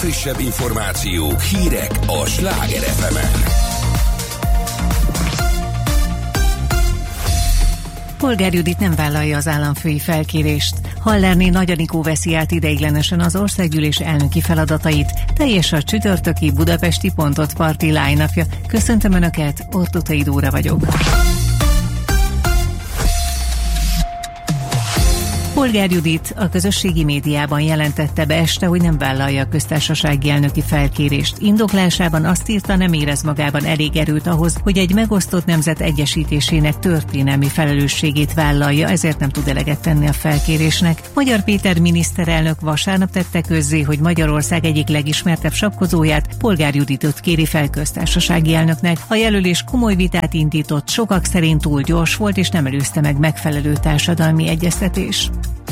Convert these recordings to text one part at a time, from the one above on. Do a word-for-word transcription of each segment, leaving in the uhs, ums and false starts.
legfrissebb információk, hírek a Sláger ef emen. Polgár Judit nem vállalja az államfői felkérést. Hallerné Nagy Anikó veszi át ideiglenesen az országgyűlés elnöki feladatait. Teljes a csütörtöki budapesti Pontot Party line-upja. Köszöntöm Önöket, Ortutai Dóra vagyok. Polgár Judit a közösségi médiában jelentette be este, hogy nem vállalja a köztársasági elnöki felkérést. Indoklásában azt írta, nem érez magában elég erőt ahhoz, hogy egy megosztott nemzet egyesítésének történelmi felelősségét vállalja, ezért nem tud eleget tenni a felkérésnek. Magyar Péter miniszterelnök vasárnap tette közzé, hogy Magyarország egyik legismertebb sakkozóját, Polgár Juditot kéri fel köztársasági elnöknek. A jelölés komoly vitát indított, sokak szerint túl gyors volt, és nem előzte meg megfelelő társadalmi egyeztetés.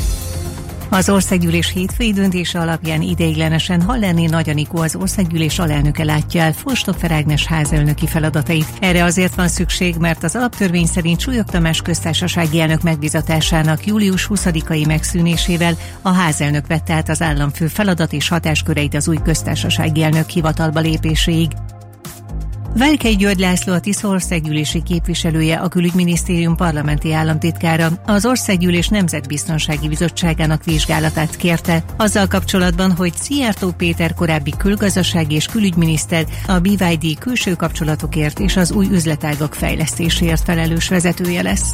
Az országgyűlés hétfői döntése alapján ideiglenesen Hallerné Nagy Anikó az országgyűlés alelnöke látja el Forstopfer Ágnes házelnöki feladatait. Erre azért van szükség, mert az alaptörvény szerint Súlyog Tamás köztársasági elnök megbízatásának július huszadikai megszűnésével a házelnök vette át az államfő feladat és hatásköreit az új köztársasági elnök hivatalba lépéséig. Velkei György László, a Tisza országgyűlési képviselője, a Külügyminisztérium parlamenti államtitkára az Országgyűlés Nemzetbiztonsági Bizottságának vizsgálatát kérte, azzal kapcsolatban, hogy Szijjártó Péter korábbi külgazdasági és külügyminiszter a bé vé dé külső kapcsolatokért és az új üzletágak fejlesztéséért felelős vezetője lesz.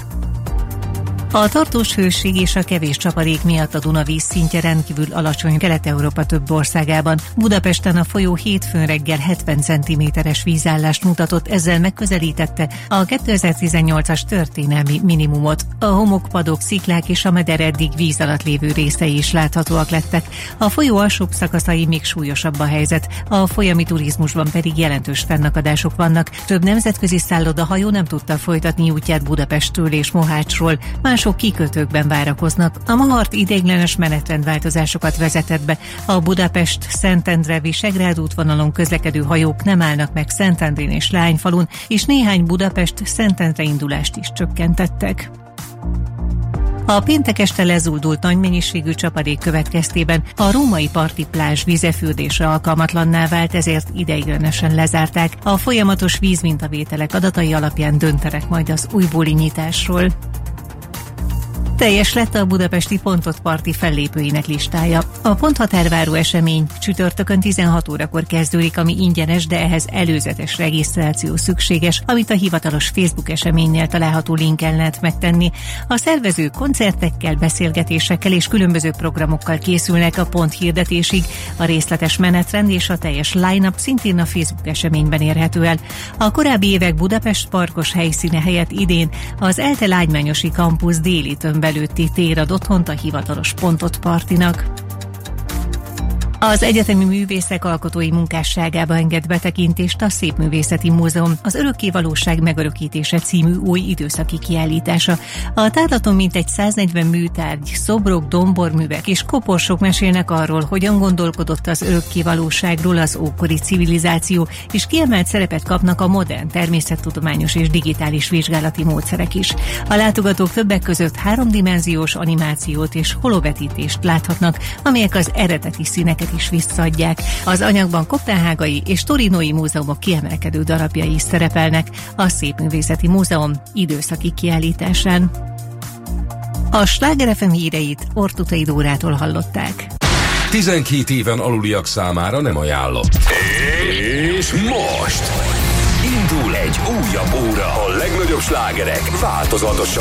A tartós hőség és a kevés csapadék miatt a Duna vízszintje rendkívül alacsony Kelet-Európa több országában. Budapesten a folyó hétfőn reggel hetven centiméteres vízállást mutatott, ezzel megközelítette a kétezer-tizennyolcas történelmi minimumot. A homokpadok, sziklák és a meder eddig víz alatt lévő részei is láthatóak lettek. A folyó alsóbb szakaszai még súlyosabb a helyzet, a folyami turizmusban pedig jelentős fennakadások vannak. Több nemzetközi szállodahajó nem tudta folytatni útját Budapesttől és Mohácsról. Mások kikötőkben várakoznak. A Mahart ideiglenes menetrendváltozásokat vezetett be. A Budapest-Szentendre-Visegrád útvonalon közlekedő hajók nem állnak meg Szentendrén és Lányfalun, és néhány Budapest-Szentendre indulást is csökkentettek. A péntek este lezuldult nagy mennyiségű csapadék következtében a római parti plázs vizefürdésre alkalmatlanná vált, ezért ideiglenesen lezárták. A folyamatos vízmintavételek adatai alapján döntenek majd az újbóli nyitásról. Teljes lett a budapesti Pontot Party fellépőinek listája. A ponthatárváró esemény csütörtökön tizenhat órakor kezdődik, ami ingyenes, de ehhez előzetes regisztráció szükséges, amit a hivatalos Facebook eseménynél található linken lehet megtenni. A szervezők koncertekkel, beszélgetésekkel és különböző programokkal készülnek a pont hirdetésig. A részletes menetrend és a teljes line-up szintén a Facebook eseményben érhető el. A korábbi évek Budapest parkos helyszíne helyett idén az ELTE Lágymányosi Campus déli tömbben előtti tér ad otthont a hivatalos Pontot Partynak. Az egyetemi művészek alkotói munkásságába enged betekintést a Szépművészeti Múzeum, az Örökké Valóság megörökítése című új időszaki kiállítása. A tárlaton mintegy száznegyven műtárgy, szobrok, domborművek és koporsok mesélnek arról, hogyan gondolkodott az örökké valóságról az ókori civilizáció, és kiemelt szerepet kapnak a modern természettudományos és digitális vizsgálati módszerek is. A látogatók többek között háromdimenziós animációt és holovetítést láthatnak, amelyek az eredeti színeket is visszaadják. Az anyagban koppenhágai és torinói múzeumok kiemelkedő darabjai is szerepelnek a Szépművészeti Múzeum időszaki kiállításán. A Sláger ef em híreit Ortutai Dórától hallották. tizenkét éven aluliak számára nem ajánlott. És most indul egy újabb óra. A legnagyobb slágerek változatosan